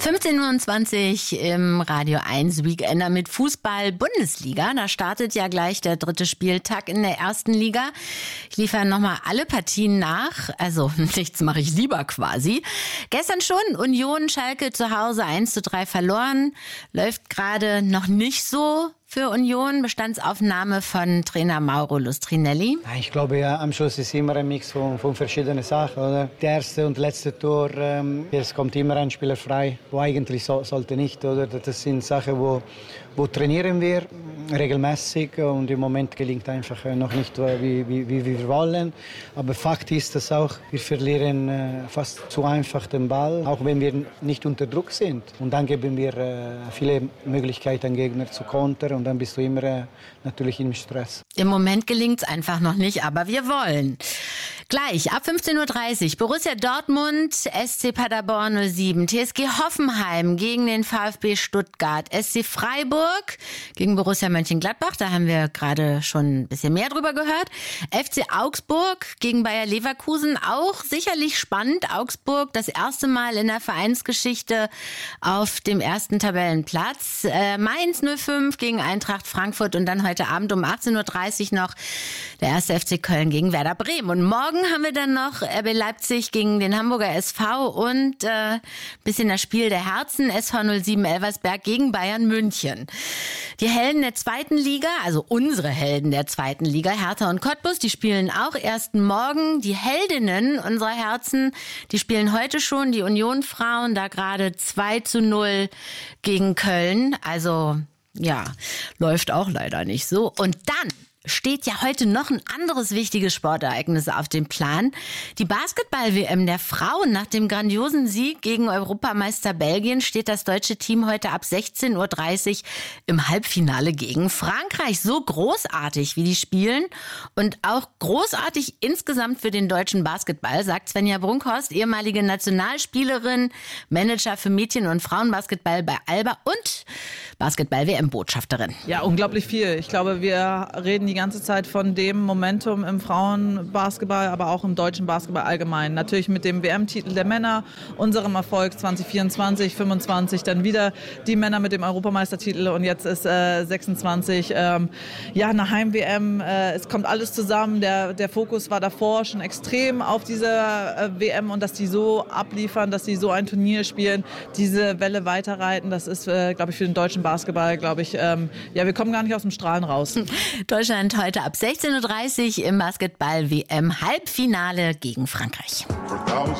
15:20 Uhr im Radio 1 Weekender mit Fußball-Bundesliga. Da startet ja gleich der 3. Spieltag in der 1. Liga. Ich liefere nochmal alle Partien nach. Also nichts mache ich lieber quasi. Gestern schon Union Schalke zu Hause 1:3 verloren. Läuft gerade noch nicht so für Union. Bestandsaufnahme von Trainer Mauro Lustrinelli. Ich glaube, ja, am Schluss ist immer ein Mix von verschiedenen Sachen. Oder? Der erste und letzte Tor, es kommt immer ein Spieler frei, wo eigentlich sollte nicht. Oder? Das sind Sachen, wo trainieren wir regelmäßig und im Moment gelingt einfach noch nicht, wie wir wollen. Aber Fakt ist, dass auch wir verlieren fast zu einfach den Ball, auch wenn wir nicht unter Druck sind. Und dann geben wir viele Möglichkeiten, den Gegner zu kontern und dann bist du immer natürlich im Stress. Im Moment gelingt es einfach noch nicht, aber wir wollen. Gleich ab 15:30 Uhr Borussia Dortmund, SC Paderborn 07, TSG Hoffenheim gegen den VfB Stuttgart, SC Freiburg gegen Borussia Mönchengladbach, da haben wir gerade schon ein bisschen mehr drüber gehört. FC Augsburg gegen Bayer Leverkusen, auch sicherlich spannend. Augsburg das erste Mal in der Vereinsgeschichte auf dem ersten Tabellenplatz. Mainz 05 gegen Eintracht Frankfurt und dann heute Abend um 18:30 Uhr noch der 1. FC Köln gegen Werder Bremen. Und morgen haben wir dann noch RB Leipzig gegen den Hamburger SV und bisschen das Spiel der Herzen, SV 07 Elversberg gegen Bayern München. Die Helden der 2. Liga, also unsere Helden der 2. Liga, Hertha und Cottbus, die spielen auch erst morgen. Die Heldinnen unserer Herzen, die spielen heute schon, die Union-Frauen, da gerade 2:0 gegen Köln. Also ja, läuft auch leider nicht so. Und dann steht ja heute noch ein anderes wichtiges Sportereignis auf dem Plan. Die Basketball-WM der Frauen. Nach dem grandiosen Sieg gegen Europameister Belgien steht das deutsche Team heute ab 16:30 Uhr im Halbfinale gegen Frankreich. So großartig, wie die spielen und auch großartig insgesamt für den deutschen Basketball, sagt Svenja Brunkhorst, ehemalige Nationalspielerin, Manager für Mädchen- und Frauenbasketball bei Alba und Basketball-WM-Botschafterin. Ja, unglaublich viel. Ich glaube, wir reden die ganze Zeit von dem Momentum im Frauenbasketball, aber auch im deutschen Basketball allgemein. Natürlich mit dem WM-Titel der Männer, unserem Erfolg 2024, 25, dann wieder die Männer mit dem Europameistertitel und jetzt ist 26. Eine Heim-WM. Es kommt alles zusammen. Der Fokus war davor schon extrem auf dieser WM und dass die so abliefern, dass die so ein Turnier spielen, diese Welle weiterreiten, das ist, glaube ich, für den deutschen Basketball, glaube ich, wir kommen gar nicht aus dem Strahlen raus. Deutschland heute ab 16:30 Uhr im Basketball-WM-Halbfinale gegen Frankreich.